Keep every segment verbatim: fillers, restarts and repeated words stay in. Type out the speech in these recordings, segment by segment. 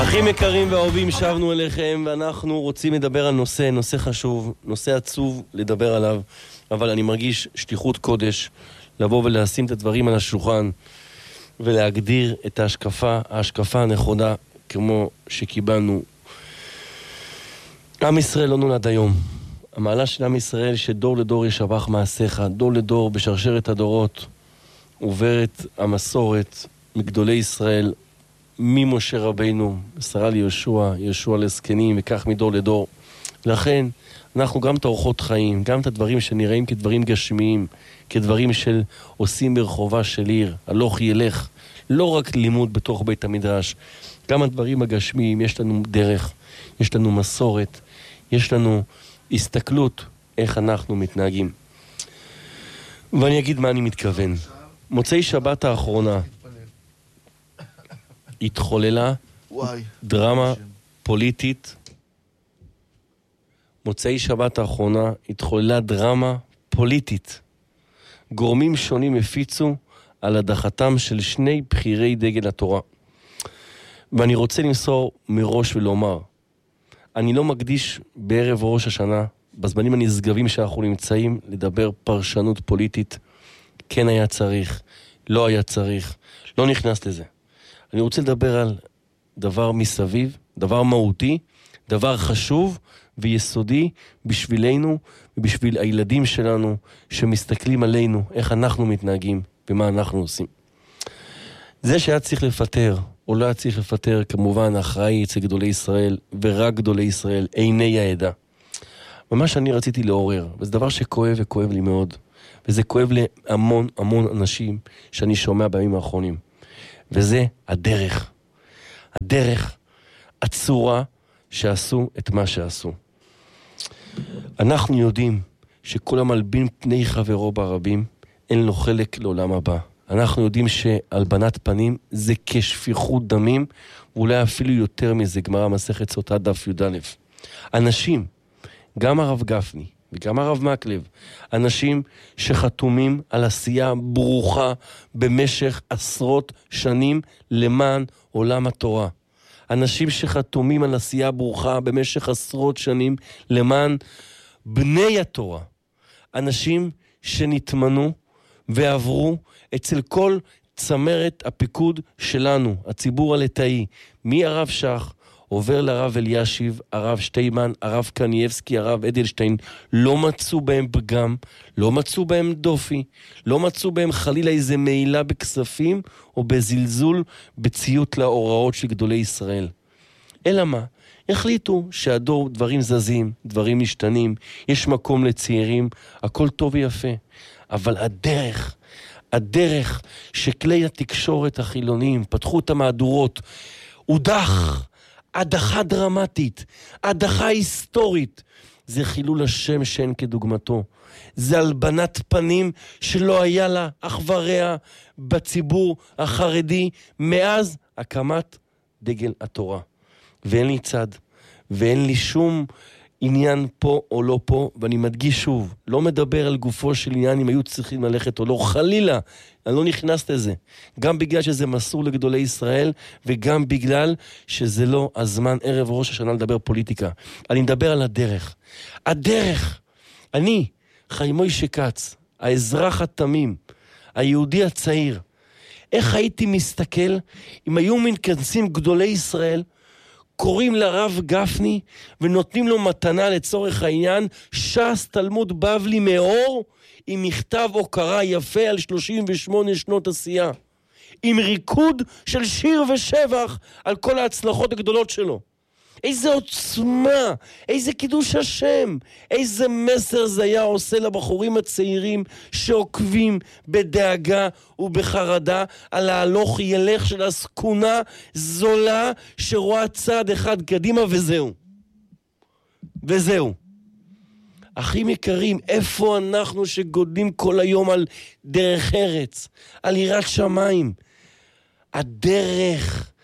אחים יקרים ואהובים, שבנו אליכם ואנחנו רוצים לדבר על נושא, נושא חשוב, נושא עצוב לדבר עליו, אבל אני מרגיש שליחות קודש לבוא ולשים את הדברים על השולחן ולהגדיר את ההשקפה, ההשקפה הנכונה כמו שקיבלנו. עם ישראל לא נולד היום. המעלה של עם ישראל שדור לדור ישבח מעשיך, דור לדור בשרשרת הדורות עוברת המסורת מגדולי ישראל, ממשה רבינו, שרה ליהושע, יהושע לזקנים, וכך מדור לדור. לכן אנחנו גם את אורחות חיים, גם את הדברים שנראים כדברים גשמיים, כדברים של עושים ברחובה של עיר, הלוך ילך, לא רק לימוד בתוך בית המדרש, גם הדברים הגשמיים, יש לנו דרך, יש לנו מסורת, יש לנו הסתכלות איך אנחנו מתנהגים. ואני אגיד מה אני מתכוון. מוצאי שבת האחרונה התחוללה דרמה פוליטית. מוצאי שבת האחרונה התחוללה דרמה פוליטית. גורמים שונים הפיצו על הדחתם של שני בחירי דגל התורה. ואני רוצה למסור מראש ולומר, אני לא מקדיש בערב ראש השנה, בזמנים הנשגבים שאנחנו נמצאים, לדבר פרשנות פוליטית. כן היה צריך, לא היה צריך, לא נכנס לזה. אני רוצה לדבר על דבר מסביב, דבר מהותי, דבר חשוב ויסודי בשבילנו ובשביל הילדים שלנו שמסתכלים עלינו, איך אנחנו מתנהגים ומה אנחנו עושים. זה שהיה צריך לפטר או לא היה צריך לפטר, כמובן האחראי אצל גדולי ישראל ורק גדולי ישראל, עיני העדה. ומה שאני רציתי לעורר, וזה דבר שכואב וכואב לי מאוד, וזה כואב להמון המון אנשים שאני שומע בימים האחרונים, וזה הדרך. הדרך, הצורה שעשו את מה שעשו. אנחנו יודעים שכל המלבין פני חברו ברבים, אין לו חלק לעולם הבא. אנחנו יודעים שהלבנת פנים זה כשפיכות דמים, ואולי אפילו יותר מזה, גמרא מסכת סוטה דף י"א. אנשים, גם הרב גפני וגם הרב מקלב, אנשים שחתומים על עשייה ברוכה במשך עשרות שנים למען עולם התורה. אנשים שחתומים על עשייה ברוכה במשך עשרות שנים למען בני התורה. אנשים שנתמנו ועברו אצל כל צמרת הפיקוד שלנו, הציבור הלטאי, מהרב שח, עובר לרב אלישיב, הרב שטיימן, הרב קנייבסקי, הרב אדלשטיין, לא מצאו בהם פגם, לא מצאו בהם דופי, לא מצאו בהם חלילה איזה מעילה בכספים, או בזלזול בציות להוראות של גדולי ישראל. אלא מה? החליטו שהדור דברים זזים, דברים משתנים, יש מקום לצעירים, הכל טוב ויפה. אבל הדרך, הדרך שכלי התקשורת החילוניים פתחו את המהדורות, הודח, הדחה דרמטית, הדחה היסטורית, זה חילול השם שאין כדוגמתו. זה הלבנת פנים שלא היה לה אח ורע בציבור החרדי מאז הקמת דגל התורה. ואין לי צד, ואין לי שום עניין פה או לא פה, ואני מדגיש שוב, לא מדבר על גופו של עניין אם היו צריכים ללכת או לא, חלילה, אני לא נכנס לזה. גם בגלל שזה מסור לגדולי ישראל, וגם בגלל שזה לא הזמן ערב ראש השנה לדבר פוליטיקה. אני מדבר על הדרך. הדרך, אני, חיים מוישה כץ, האזרח התמים, היהודי הצעיר, איך הייתי מסתכל אם היו מתכנסים גדולי ישראל, קוראים לרב גפני ונותנים לו מתנה לצורך העניין, ש"ס תלמוד בבלי מאור, עם מכתב הוקרה יפה על שלושים ושמונה שנות עשייה, עם ריקוד של שיר ושבח על כל ההצלחות הגדולות שלו. איזה עוצמה, איזה קידוש השם, איזה מסר זה היה עושה לבחורים הצעירים שעוקבים בדאגה ובחרדה על ההלוך ילך של הסכונה זולה שרואה צעד אחד קדימה וזהו. וזהו. אחים יקרים, איפה אנחנו שגודלים כל היום על דרך ארץ, על יראת שמיים? הדרך,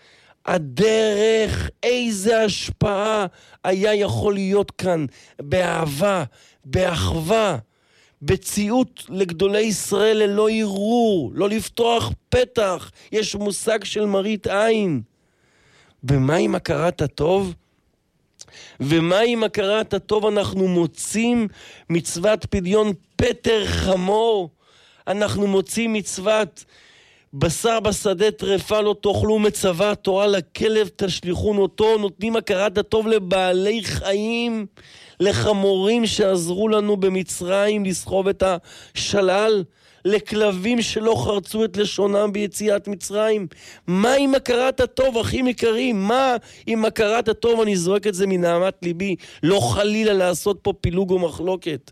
הדרך, איזה השפעה היה יכול להיות כאן באהבה, באחווה, בציות לגדולי ישראל ללא ערעור, לא לפתוח פתח, יש מושג של מראית עין. ומה עם הכרת הטוב? ומה עם הכרת הטוב? אנחנו מוצאים מצוות פדיון פטר חמור, אנחנו מוצאים מצוות בשר בשדה טרפה לא תאכלו, מצווה התורה לכלב תשליכון אותו. נותנים הכרת הטוב לבעלי חיים, לחמורים שעזרו לנו במצרים לסחוב את השלל, לכלבים שלא חרצו את לשונם ביציאת מצרים. מה עם הכרת הטוב, אחים יקרים? מה עם הכרת הטוב? אני זורק את זה מנהמת ליבי, לא חלילה לעשות פה פילוג או מחלוקת.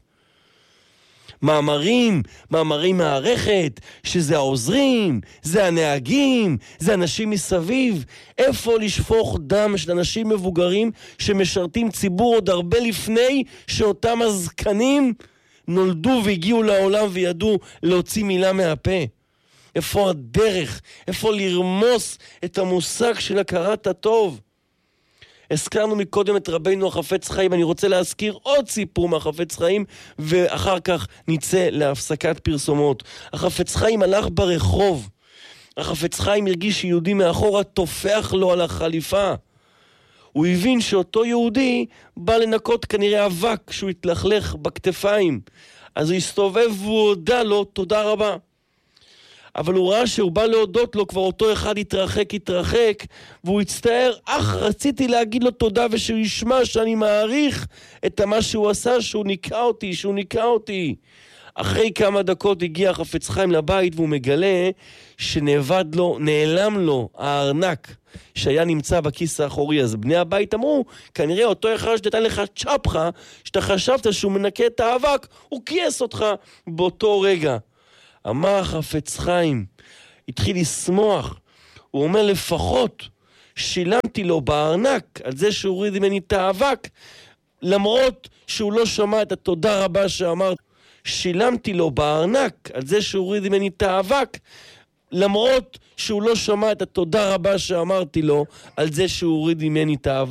מאמרים, מאמרי מערכת, שזה העוזרים, זה הנהגים, זה אנשים מסביב. איפה לשפוך דם של אנשים מבוגרים שמשרתים ציבור עוד הרבה לפני שאותם הזקנים נולדו והגיעו לעולם וידעו להוציא מילה מהפה? איפה הדרך? איפה לרמוס את המושג של הכרת הטוב? הזכרנו מקודם את רבינו החפץ חיים, אני רוצה להזכיר עוד סיפור מהחפץ חיים, ואחר כך נצא להפסקת פרסומות. החפץ חיים הלך ברחוב, החפץ חיים הרגיש שיהודי מאחורה תופח לו על החליפה. הוא הבין שאותו יהודי בא לנקות כנראה אבק שהוא התלכלך בכתפיים, אז הוא הסתובב והוא הודע לו תודה רבה. אבל הוא ראה שהוא בא להודות לו, כבר אותו אחד התרחק, התרחק, והוא הצטער, אך רציתי להגיד לו תודה ושהוא ישמע שאני מעריך את מה שהוא עשה, שהוא ניקה אותי, שהוא ניקה אותי. אחרי כמה דקות הגיע חפץ חיים לבית והוא מגלה שנאבד לו, נעלם לו הארנק שהיה נמצא בכיס האחורי. אז בני הבית אמרו, כנראה אותו אחד שתתן לך צ'פחה, שאתה חשבת שהוא מנקה את האבק, הוא כייס אותך באותו רגע. אמר חפץ חיים, התחיל לשמוח, הוא אומר לפחות שילמתי לו בארנק על זה שהוא הוריד ממני את האבק, למרות שהוא לא שמע את התודה רבה שאמרתי. שילמתי לו בארנק על זה שהוא הוריד ממני את האבק, למרות שהוא לא שמע את התודה רבה שאמרתי לו על זה שהוא הוריד ממני את האבק.